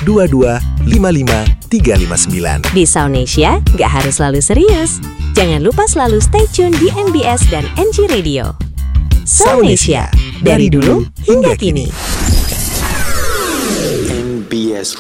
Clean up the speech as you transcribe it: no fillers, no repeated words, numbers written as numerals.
02122555359. Di Soundnesia, nggak harus selalu serius. Jangan lupa selalu stay tune di MBS dan NG Radio. Soundnesia, dari dulu hingga kini. MBS